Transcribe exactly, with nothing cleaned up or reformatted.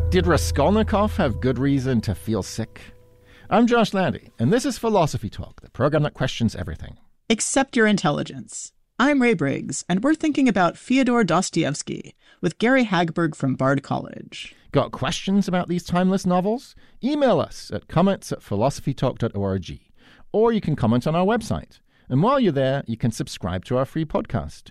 Did Raskolnikov have good reason to feel sick? I'm Josh Landy, and this is Philosophy Talk, the program that questions everything. Except your intelligence. I'm Ray Briggs, and we're thinking about Fyodor Dostoevsky with Gary Hagberg from Bard College. Got questions about these timeless novels? Email us at comments at philosophy talk dot org, or you can comment on our website. And while you're there, you can subscribe to our free podcast.